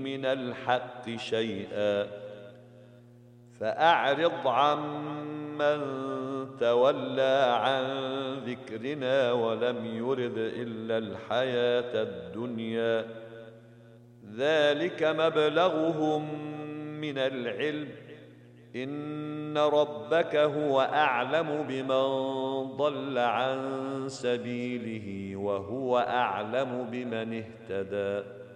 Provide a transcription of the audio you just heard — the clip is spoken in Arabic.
من الحق شيئا فأعرض عمن تولى عن ذكرنا ولم يرد إلا الحياة الدنيا ذلك مبلغهم من العلم إن ربك هو أعلم بمن ضل عن سبيله وهو أعلم بمن اهتدى